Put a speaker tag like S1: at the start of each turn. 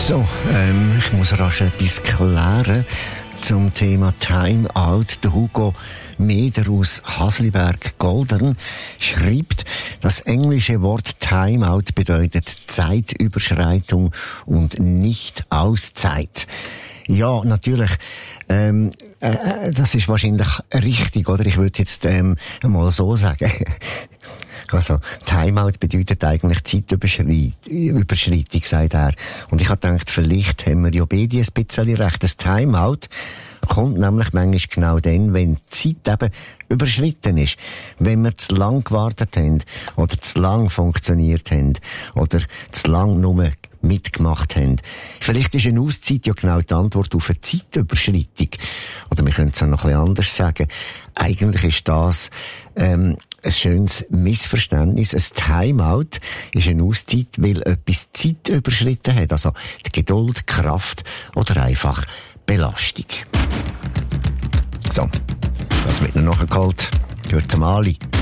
S1: So, ich muss rasch etwas klären zum Thema Timeout. Der Hugo Meder aus Hasliberg-Goldern schreibt, das englische Wort Timeout bedeutet Zeitüberschreitung und nicht Auszeit. Ja, natürlich. Das ist wahrscheinlich richtig, oder? Ich würde jetzt mal so sagen. Also, Timeout bedeutet eigentlich Zeitüberschreitung, sagt er. Und ich habe gedacht, vielleicht haben wir ja beide ein bisschen recht. Das Timeout kommt nämlich manchmal genau dann, wenn die Zeit eben überschritten ist. Wenn wir zu lang gewartet haben, oder zu lang funktioniert haben, oder zu lang nur mitgemacht haben. Vielleicht ist eine Auszeit ja genau die Antwort auf eine Zeitüberschreitung. Oder wir können es auch noch ein bisschen anders sagen. Eigentlich ist das ein schönes Missverständnis. Ein Timeout ist eine Auszeit, weil etwas Zeit überschritten hat. Also die Geduld, Kraft oder einfach Belastung. So, das wird noch nachgeholt. Gehört zum Ali.